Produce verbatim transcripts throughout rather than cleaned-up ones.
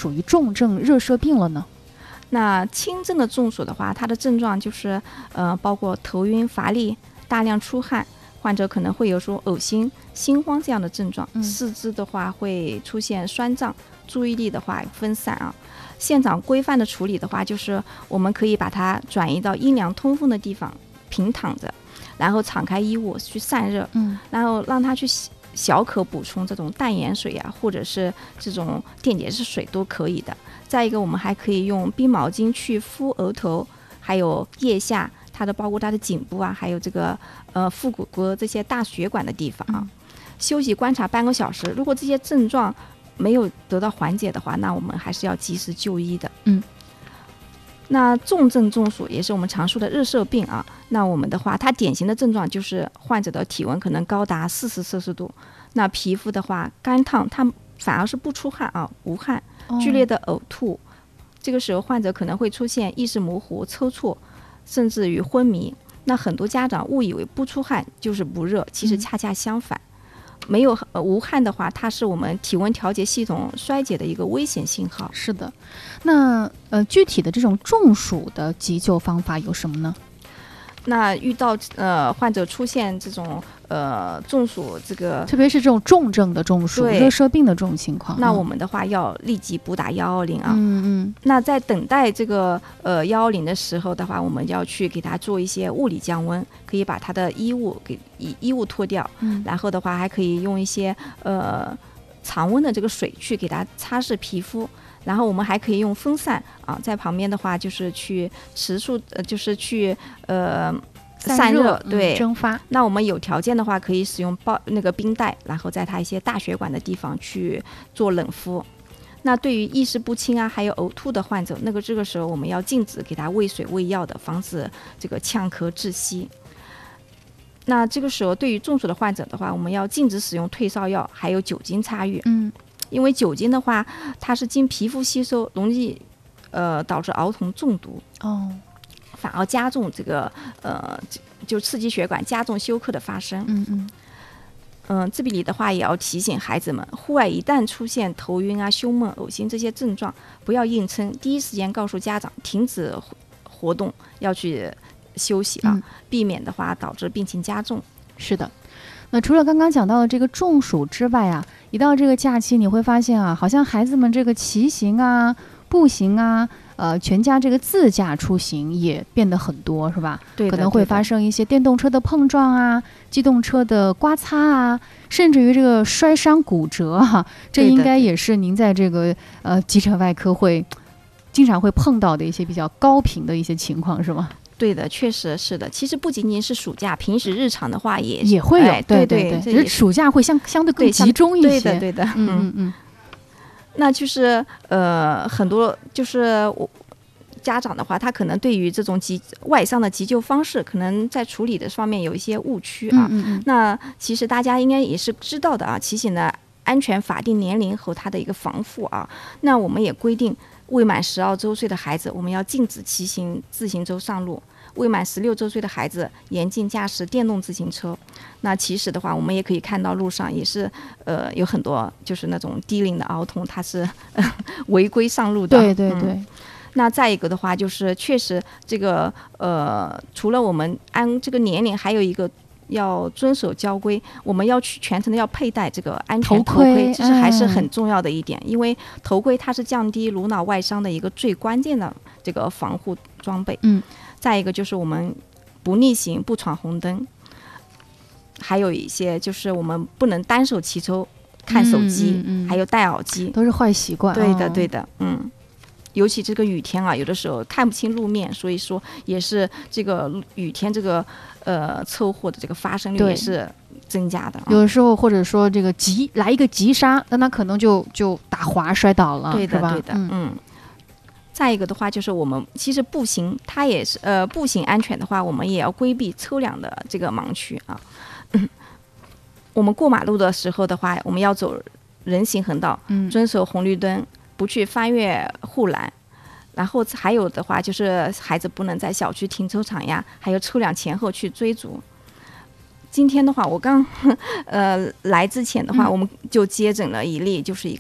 属于重症热射病了呢？ 那轻症的中暑的话，它的症状就是呃，包括头晕、乏力、大量出汗，患者可能会有说恶心、心慌这样的症状。 嗯、 四肢的话会出现酸胀，注意力的话分散啊。现场规范的处理的话，就是我们可以把它转移到阴凉通风的地方，平躺着，然后敞开衣物去散热， 嗯， 然后让它去小可补充这种淡盐水啊，或者是这种电解质水都可以的。再一个，我们还可以用冰毛巾去敷额头，还有腋下，它的包括它的颈部啊，还有这个呃腹股沟这些大血管的地方啊。休息观察半个小时，如果这些症状没有得到缓解的话，那我们还是要及时就医的。 嗯。 那重症中暑也是我们常说的热射病啊。那我们的话，它典型的症状就是患者的体温可能高达四十摄氏度，那皮肤的话干烫，它反而是不出汗啊，无汗，剧烈的呕吐。哦、这个时候患者可能会出现意识模糊、抽搐，甚至于昏迷。那很多家长误以为不出汗就是不热，其实恰恰相反。嗯没有、呃、无汗的话，它是我们体温调节系统衰竭的一个危险信号。 是的，那呃具体的这种中暑的急救方法有什么呢？ 那遇到呃患者出现这种呃中暑，这个特别是这种重症的中暑、热射病的这种情况， 那我们的话要立即拨打幺二零啊。 嗯嗯。 那在等待这个呃幺二零的时候的话，我们要去给他做一些物理降温，可以把他的衣物给衣衣物脱掉， 嗯， 然后的话还可以用一些呃常温的这个水去给他擦拭皮肤。然后我们还可以用风扇啊，在旁边的话就是去持续呃，就是去呃散热，对、 嗯，蒸发。 那我们有条件的话，可以使用包那个冰袋，然后在它一些大血管的地方去做冷敷。那对于意识不清啊，还有呕吐的患者，那个这个时候我们要禁止给他喂水喂药的，防止这个呛咳窒息。那这个时候对于中暑的患者的话，我们要禁止使用退烧药，还有酒精擦浴。 嗯。 因为酒精的话，它是经皮肤吸收，容易呃导致儿童中毒哦， 反而加重这个呃就刺激血管，加重休克的发生。 嗯嗯嗯、呃，这里的话也要提醒孩子们，户外一旦出现头晕啊、胸闷、恶心这些症状，不要硬撑，第一时间告诉家长停止活动，要去休息啊，嗯、避免的话导致病情加重。 是的。那除了刚刚讲到的这个中暑之外啊，一到这个假期你会发现啊，好像孩子们这个骑行啊、步行啊，呃，全家这个自驾出行也变得很多，是吧？ 对， 可能会发生一些电动车的碰撞啊、机动车的刮擦啊，甚至于这个摔伤骨折啊，这应该也是您在这个呃急诊外科会经常会碰到的一些比较高频的一些情况，是吗？ 对的，确实是的。其实不仅仅是暑假，平时日常的话也也会有， 哎、 对对对，只是暑假会相相对更集中一些。 对的，对的， 嗯嗯嗯。 那就是呃，很多就是我家长的话，他可能对于这种急外伤的急救方式，可能在处理的方面有一些误区啊。 嗯嗯嗯。 那其实大家应该也是知道的啊，骑行的安全法定年龄和它的一个防护啊。那我们也规定，未满十二周岁的孩子，我们要禁止骑行自行车上路；未满十六周岁的孩子，严禁驾驶电动自行车。那其实的话，我们也可以看到路上也是，呃，有很多就是那种低龄的儿童，他是、呃、违规上路的。 对对对。 嗯、那再一个的话，就是确实这个呃，除了我们按这个年龄，还有一个。要遵守交规，我们要去全程的要佩戴这个安全头盔，这是还是很重要的一点。嗯、因为头盔它是降低颅脑外伤的一个最关键的这个防护装备。 嗯， 再一个就是我们不逆行、不闯红灯，还有一些就是我们不能单手骑车看手机， 嗯嗯嗯、 还有戴耳机， 都是坏习惯。 对的，对的，嗯。尤其这个雨天啊，有的时候看不清路面，所以说也是这个雨天这个呃车祸的这个发生率也是增加的。 有的时候或者说这个急来一个急刹，那他可能就就打滑摔倒了， 对的， 是吧？ 对的，嗯。嗯再一个的话，就是我们其实步行，它也是呃步行安全的话，我们也要规避车辆的这个盲区啊。嗯、我们过马路的时候的话，我们要走人行横道， 嗯、 遵守红绿灯。不去翻越护栏，然后还有的话就是孩子不能在小区停车场呀，还有车辆前后去追逐。今天的话，我刚呃来之前的话， 嗯、 我们就接诊了一例，就是一个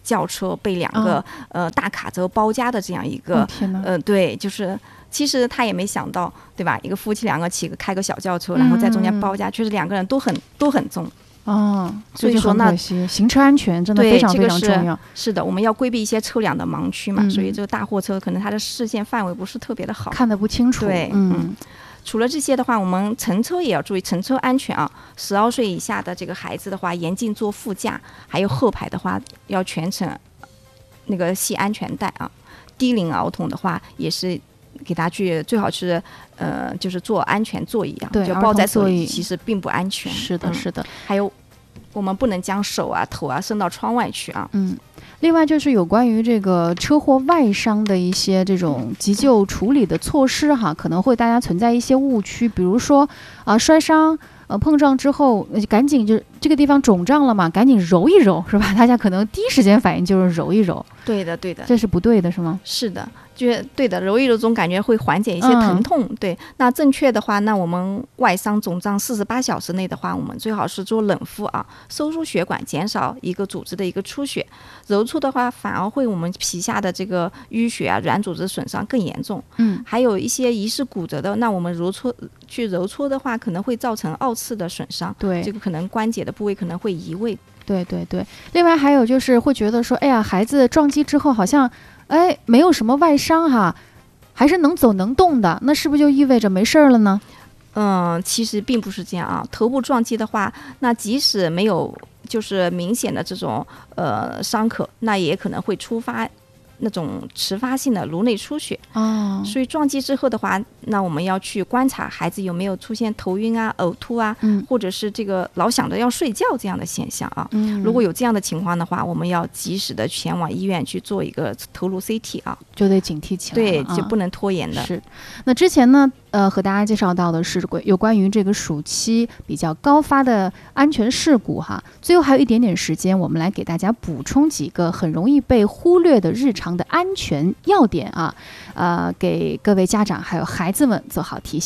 轿车被两个、哦、呃大卡车包夹的这样一个、 哦、天哪呃对，就是其实他也没想到，对吧？一个夫妻两个骑个开个小轿车，然后在中间包夹，确实两个人都很都很重。 哦， 所以说那行车安全真的非常非常重要。 这个、是, 是的，我们要规避一些车辆的盲区嘛、 嗯， 所以这个大货车可能它的视线范围不是特别的好， 看得不清楚。 对， 嗯。 嗯除了这些的话，我们乘车也要注意乘车安全啊。十二岁以下的这个孩子的话，严禁坐副驾，还有后排的话要全程那个系安全带啊。低龄儿童的话，也是给他去最好是呃，就是坐安全座椅啊， 对， 就抱在手里其实并不安全。 是的， 嗯、 是的。 还有，我们不能将手啊、头啊伸到窗外去啊。 嗯。另外就是有关于这个车祸外伤的一些这种急救处理的措施哈，可能会大家存在一些误区，比如说啊、呃、摔伤呃碰撞之后赶紧就这个地方肿胀了嘛，赶紧揉一揉是吧？大家可能第一时间反应就是揉一揉。 对的，对的， 这是不对的是吗？ 是的。就是对的，揉一揉总感觉会缓解一些疼痛、嗯、对。那正确的话，那我们外伤肿胀四十八小时内的话，我们最好是做冷敷啊，收缩血管，减少一个组织的一个出血。揉搓的话反而会我们皮下的这个淤血啊、软组织损伤更严重。 嗯， 还有一些疑似骨折的，那我们揉搓去揉搓的话，可能会造成二次的损伤。 对， 这个可能关节的部位可能会移位。 对对对。另外还有就是会觉得说，哎呀，孩子撞击之后好像哎，没有什么外伤哈，还是能走能动的，那是不是就意味着没事了呢？ 嗯，其实并不是这样啊。头部撞击的话，那即使没有就是明显的这种呃伤口，那也可能会触发那种迟发性的颅内出血。 哦， 所以撞击之后的话，那我们要去观察孩子有没有出现头晕啊、呕吐啊、 嗯， 或者是这个老想着要睡觉这样的现象啊。 嗯， 如果有这样的情况的话，我们要及时的前往医院去做一个头颅 C T 啊， 就得警惕起来。 对， 啊、 就不能拖延的。 是。那之前呢，呃，和大家介绍到的是有关于这个暑期比较高发的安全事故哈。最后还有一点点时间，我们来给大家补充几个很容易被忽略的日常的安全要点啊，呃，给各位家长还有孩子们做好提醒。